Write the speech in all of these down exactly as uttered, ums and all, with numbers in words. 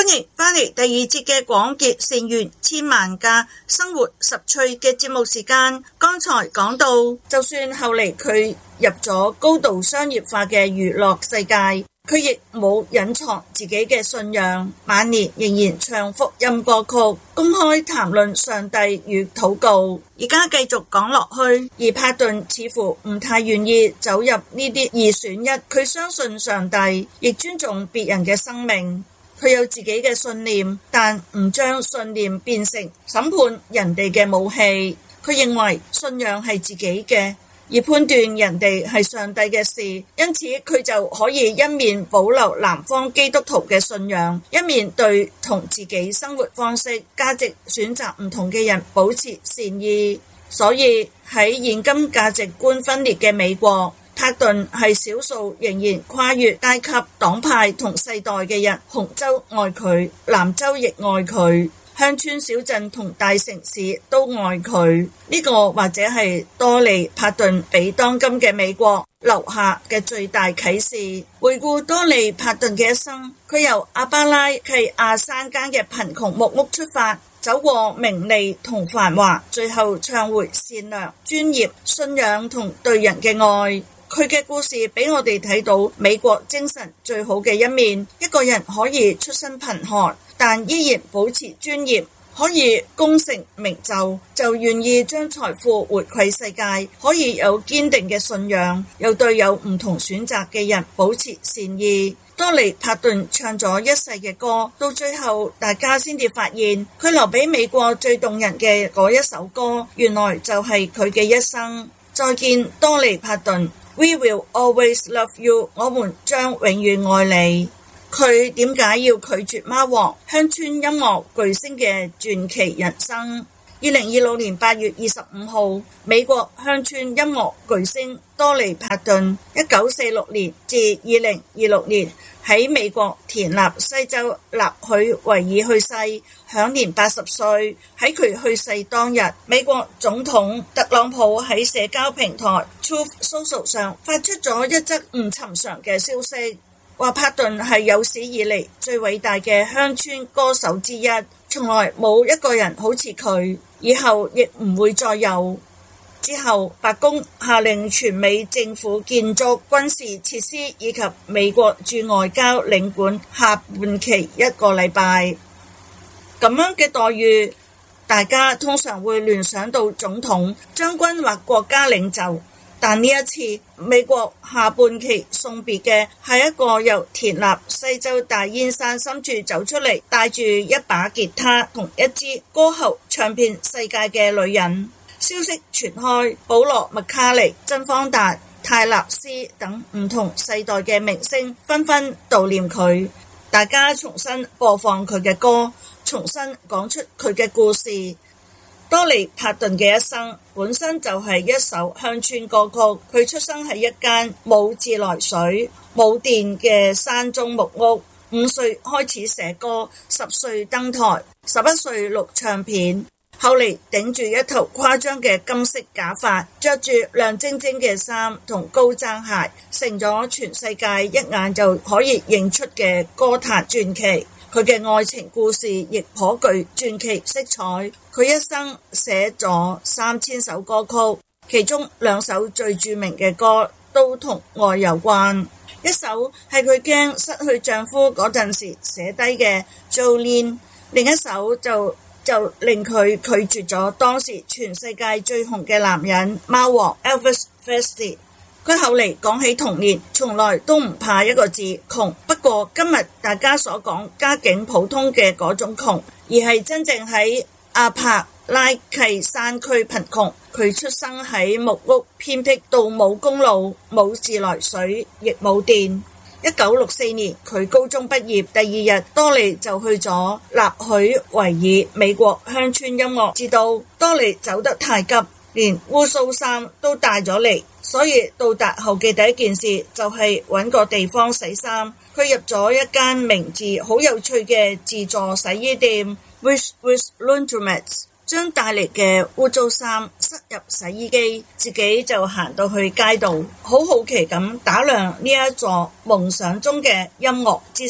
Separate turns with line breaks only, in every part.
歡迎返嚟第二節嘅廣結善緣千萬家生活十趣嘅節目時間。剛才講到，就算後嚟佢入咗高度商業化嘅娛樂世界，佢亦冇隱藏自己嘅信仰，晚年仍然唱福音歌曲，公開談論上帝與禱告。而家繼續講落去，而帕頓似乎唔太願意走入呢啲二選一，佢相信上帝，亦尊重別人嘅生命。佢有自己嘅信念，但唔將信念變成審判人哋嘅武器。佢認為信仰係自己嘅，而判斷人哋係上帝嘅事，因此佢就可以一面保留南方基督徒嘅信仰，一面對同自己生活方式、價值選擇唔同嘅人保持善意。所以喺現今價值觀分裂嘅美國，帕頓係少數仍然跨越階級、黨派同世代嘅人。紅州愛佢，南州亦愛佢，鄉村小鎮同大城市都愛佢。呢個或者係多利帕頓俾當今嘅美國留下嘅最大啟示。回顧多利帕頓嘅一生，佢由阿巴拉契亞山間嘅貧窮木屋出發，走過名利同繁華，最後唱回善良、專業、信仰同對人嘅愛。佢嘅故事俾我哋睇到美國精神最好嘅一面。一個人可以出身貧寒，但依然保持專業，可以功成名就，就願意將財富回饋世界，可以有堅定嘅信仰，又對有唔同選擇嘅人保持善意。多利帕頓唱咗一世嘅歌，到最後大家先至發現，佢留俾美國最動人嘅嗰一首歌，原來就係佢嘅一生。再見，多利帕頓。We will always love you， 我們將永遠愛你。佢點解要拒絕貓王鄉村音樂巨星嘅傳奇人生？二零二六年八月二十五號，美國鄉村音樂巨星多利帕頓一九四六年至二零二六年喺美國田納西州納許維爾去世，享年八十歲。喺佢去世當日，美國總統特朗普喺社交平台 Truth Social 上發出咗一則唔尋常嘅消息，話帕頓係有史以嚟最偉大嘅鄉村歌手之一，從來冇一個人好似佢，以後亦唔會再有。之後，白宮下令全美政府建築、軍事設施以及美國駐外交領館下半旗一個禮拜。咁樣嘅待遇，大家通常會聯想到總統、將軍或國家領袖。但呢一次，美國下半旗送別嘅係一個由田納西州大煙山深處走出嚟，帶住一把吉他同一支歌喉唱遍世界嘅女人。消息傳開，保羅麥卡尼、珍芳達、泰納斯等唔同世代嘅明星紛紛悼念佢，大家重新播放佢嘅歌，重新講出佢嘅故事。多利帕頓嘅一生本身就係一首鄉村歌曲，佢出生喺一間冇自來水、冇電嘅山中木屋，五歲開始寫歌，十歲登台，十一歲錄唱片，後嚟頂住一頭誇張嘅金色假髮，着住亮晶晶嘅衫同高踭鞋，成咗全世界一眼就可以認出嘅歌壇傳奇。佢嘅愛情故事亦頗具傳奇色彩。佢一生寫咗三千首歌曲，其中兩首最著名嘅歌都同愛有關。一首係佢驚失去丈夫嗰陣時寫低嘅 Jolene， 另一首就就令佢拒絕咗當時全世界最紅嘅男人貓王 Elvis Presley。佢後嚟講起童年，從來都唔怕一個字窮。不過今日大家所講家境普通嘅嗰種窮，而係真正喺阿帕拉契山區貧窮。佢出生喺木屋偏僻到冇公路、冇自來水，亦冇電。一九六四年佢高中畢業，第二日多利就去咗納許維爾美國鄉村音樂之都。多利走得太急，連污糟衫都帶咗嚟，所以到達後嘅第一件事就係揾個地方洗衫。佢入咗一間名字好有趣嘅自助洗衣店 Wish Wish Laundromats， 將帶嚟嘅污糟衫塞入洗衣機，自己就行到去街道，好好奇咁打量呢一座夢想中嘅音樂之城。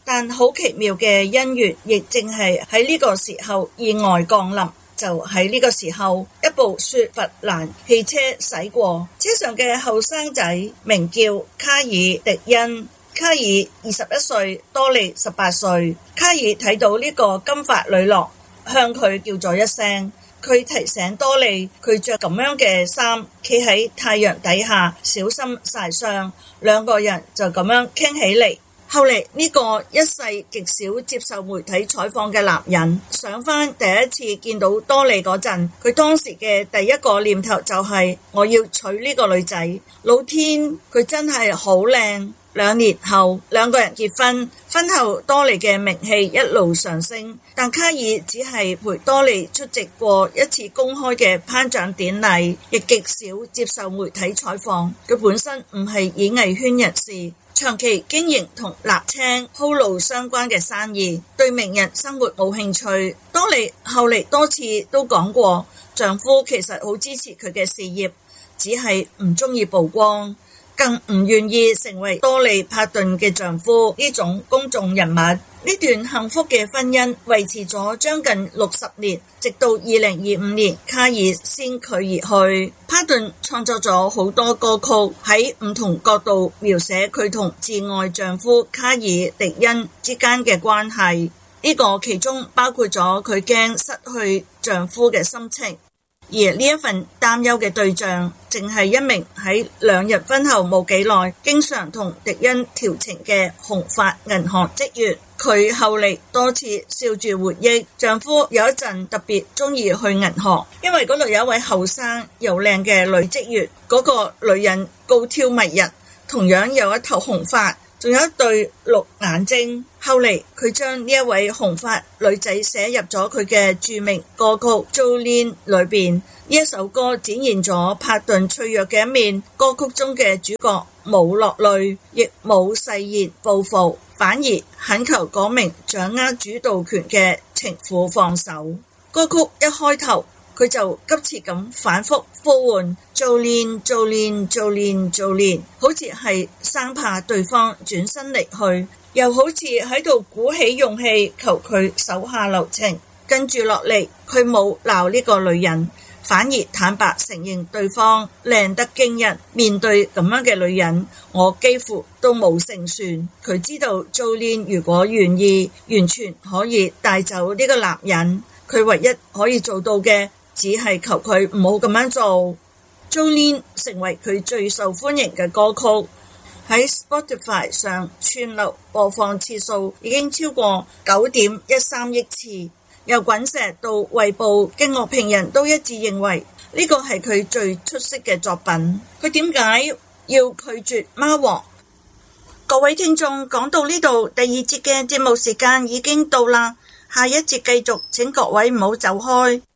但好奇妙嘅姻緣，亦正係喺呢個時候意外降臨。就喺呢個時候，一部雪佛蘭汽車駛過，車上嘅後生仔名叫卡爾迪恩。卡爾二十一歲，多利十八歲。卡爾睇到呢個金髮女郎，向佢叫咗一聲。佢提醒多利，佢着咁樣嘅衫，企喺太陽底下，小心曬傷。兩個人就咁樣傾起嚟。後嚟呢個一世極少接受媒體採訪嘅男人，想翻第一次見到多利嗰陣，佢當時嘅第一個念頭就係我要娶呢個女仔。老天，佢真係好靚。兩年後，兩個人結婚。婚後多利嘅名氣一路上升，但卡爾只係陪多利出席過一次公開嘅頒獎典禮，亦極少接受媒體採訪。佢本身唔係演藝圈人士，長期經營同瀝青鋪路相關嘅生意，對名人生活冇興趣。多利後嚟多次都講過，丈夫其實好支持佢嘅事業，只係唔中意曝光，更唔願意成為多利帕頓嘅丈夫呢種公眾人物。呢段幸福嘅婚姻維持咗將近六十年，直到二零二五年，卡爾先佢而去。帕頓創作咗好多歌曲，喺唔同角度描寫佢同摯愛丈夫卡爾迪恩之間嘅關係。呢個其中包括咗佢驚失去丈夫嘅心情。而呢一份擔憂嘅對象，淨係一名喺兩日婚後冇幾耐，經常同迪恩調情嘅紅髮銀行職員。佢後嚟多次笑住回憶，丈夫有一陣特別中意去銀行，因為嗰度有一位後生又靚嘅女職員，嗰個女人高挑迷人，同樣有一頭紅髮，仲有一對綠眼睛。後嚟佢將呢一位紅髮女仔寫入咗佢嘅著名歌曲《Jolene》裏邊。呢一首歌展現咗帕頓脆弱嘅一面，歌曲中嘅主角冇落淚，亦冇誓言報復，反而懇求嗰名掌握主導權嘅情婦放手。歌曲一開頭，佢就急切咁反覆呼喚 Jolene Jolene Jolene Jolene， 好似係生怕對方轉身離去，又好似喺度鼓起勇氣求佢手下留情。跟住落嚟，佢冇鬧呢個女人，反而坦白承認對方靚得驚人。面對咁樣嘅女人，我幾乎都冇勝算。佢知道 Jolene 如果願意，完全可以帶走呢個男人。佢唯一可以做到嘅，只係求佢唔好咁樣做。Jolene 成為佢最受歡迎嘅歌曲，喺 Spotify 上串流播放次數已經超過九點一三億次。由滾石到衛報嘅樂評人都一致認為呢個係佢最出色嘅作品。佢點解要拒絕貓王？各位聽眾，講到呢度，第二節嘅節目時間已經到啦，下一節繼續，請各位唔好走開。